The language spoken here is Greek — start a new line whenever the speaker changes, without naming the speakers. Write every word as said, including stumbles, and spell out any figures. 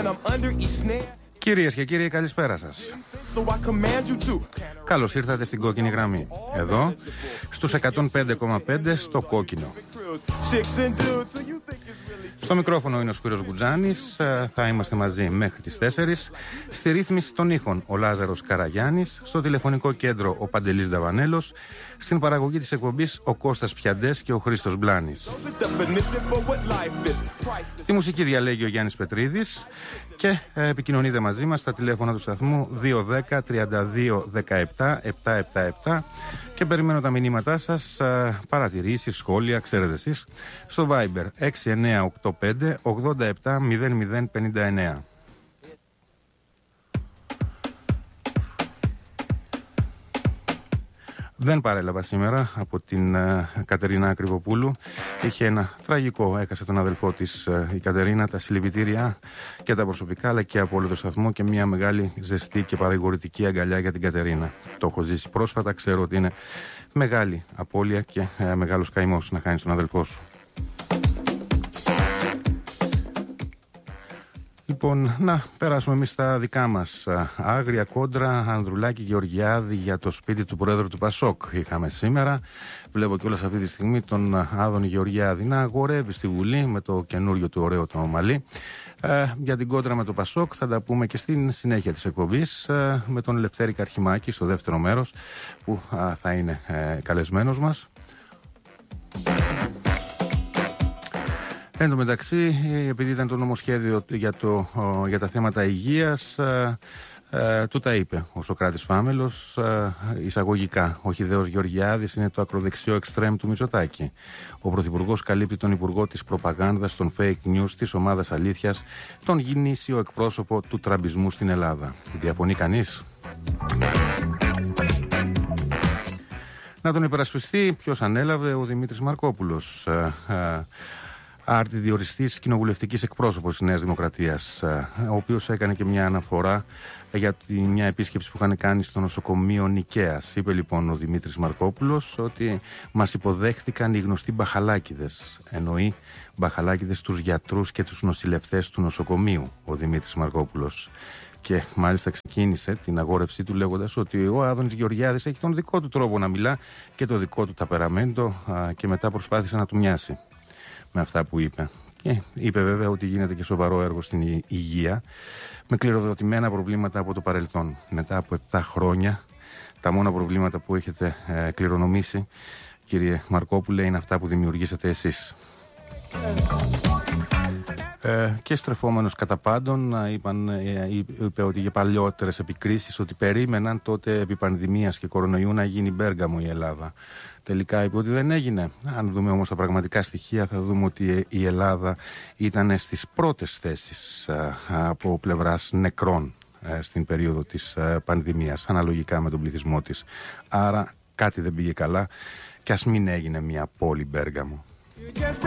Κυρίες και κύριοι, καλησπέρα σας. Καλώς ήρθατε στην Κόκκινη Γραμμή. Εδώ, στους εκατόν πέντε κόμμα πέντε, στο Κόκκινο. Στο μικρόφωνο είναι ο Σπύρος Μπουτζάνης. Θα είμαστε μαζί μέχρι τις τέσσερις. Στη ρύθμιση των ήχων ο Λάζαρος Καραγιάννης. Στο τηλεφωνικό κέντρο ο Παντελής Δαβανέλος. Στην παραγωγή της εκπομπής ο Κώστας Πιαντές και ο Χρήστος Μπλάνης. Τη μουσική διαλέγει ο Γιάννης Πετρίδης. Και ε, επικοινωνείτε μαζί μας στα τηλέφωνα του σταθμού δύο ένα μηδέν τριάντα δύο δεκαεπτά επτακόσια εβδομήντα επτά και περιμένω τα μηνύματά σας, ε, παρατηρήσεις, σχόλια, ξέρετε εσείς, στο Viber έξι εννιά οκτώ πέντε ογδόντα επτά μηδέν μηδέν πενήντα εννέα. Δεν παρέλαβα σήμερα από την uh, Κατερίνα Ακριβοπούλου. Είχε ένα τραγικό, έχασε τον αδελφό της uh, η Κατερίνα. Τα συλληπιτήρια και τα προσωπικά αλλά και από όλο το σταθμό και μια μεγάλη ζεστή και παρηγορητική αγκαλιά για την Κατερίνα. Το έχω ζήσει πρόσφατα, ξέρω ότι είναι μεγάλη απώλεια και uh, μεγάλος καημός να χάνεις τον αδελφό σου. Λοιπόν, να περάσουμε εμείς στα δικά μας. Άγρια κόντρα, Ανδρουλάκη Γεωργιάδη για το σπίτι του Προέδρου του Πασόκ είχαμε σήμερα. Βλέπω κιόλας αυτή τη στιγμή τον Άδωνη Γεωργιάδη να αγορεύει στη Βουλή με το καινούριο του ωραίο το μαλλί. Ε, για την κόντρα με το Πασόκ θα τα πούμε και στην συνέχεια της εκπομπής ε, με τον Λευτέρη Καρχημάκη στο δεύτερο μέρος που ε, θα είναι ε, καλεσμένος μας. Εν τω μεταξύ, επειδή ήταν το νομοσχέδιο για, το, για τα θέματα υγείας, ε, ε, του τα είπε ο Σωκράτης Φάμελος ε, εισαγωγικά. Ο Χιδαίος Γεωργιάδης είναι το ακροδεξιό εξτρέμ του Μητσοτάκη. Ο Πρωθυπουργός καλύπτει τον Υπουργό της Προπαγάνδας, των fake news, της ομάδας αλήθειας, τον γνήσιο εκπρόσωπο του τραμπισμού στην Ελλάδα. Διαφωνεί κανείς? Να τον υπερασπιστεί ποιος ανέλαβε? Ο Δημήτρης Μαρκόπουλος. Ε, ε, Άρτη διοριστής κοινοβουλευτικής εκπρόσωπος της Νέας Δημοκρατίας, ο οποίος έκανε και μια αναφορά για μια επίσκεψη που είχαν κάνει στο νοσοκομείο Νικαίας. Είπε λοιπόν ο Δημήτρης Μαρκόπουλος ότι μας υποδέχθηκαν οι γνωστοί μπαχαλάκηδες. Εννοεί μπαχαλάκηδες τους γιατρούς και τους νοσηλευτές του νοσοκομείου, ο Δημήτρης Μαρκόπουλος. Και μάλιστα ξεκίνησε την αγόρευσή του λέγοντας ότι ο Άδωνης Γεωργιάδης έχει τον δικό του τρόπο να μιλά και το δικό του ταπεραμέντο, και μετά προσπάθησε να του μοιάσει με αυτά που είπε. Και είπε βέβαια ότι γίνεται και σοβαρό έργο στην υγεία με κληροδοτημένα προβλήματα από το παρελθόν. Μετά από επτά χρόνια τα μόνα προβλήματα που έχετε ε, κληρονομήσει, κύριε Μαρκόπουλε, είναι αυτά που δημιουργήσατε εσείς. Ε, και στρεφόμενος κατά πάντων, είπαν, ε, είπε ότι για παλιότερες επικρίσεις ότι περίμεναν τότε επί πανδημίας και κορονοϊού να γίνει Μπέργαμο η Ελλάδα. Τελικά είπε ότι δεν έγινε. Αν δούμε όμως τα πραγματικά στοιχεία θα δούμε ότι η Ελλάδα ήταν στις πρώτες θέσεις ε, από πλευράς νεκρών ε, στην περίοδο της ε, πανδημίας, αναλογικά με τον πληθυσμό της. Άρα κάτι δεν πήγε καλά και ας μην έγινε μια πόλη Μπέργαμο.